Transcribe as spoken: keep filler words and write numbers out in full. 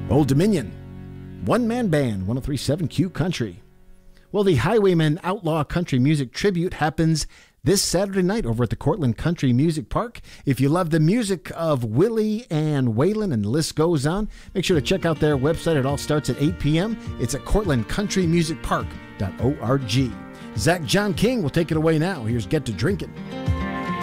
Old Dominion, One Man Band, one oh three point seven Q Country. Well, the Highwaymen Outlaw Country Music Tribute happens this Saturday night over at the Cortland Country Music Park. If you love the music of Willie and Waylon, and the list goes on, make sure to check out their website. It all starts at eight p.m. It's at cortland country music park dot org. Zach John King will take it away now. Here's Get to Drinkin'.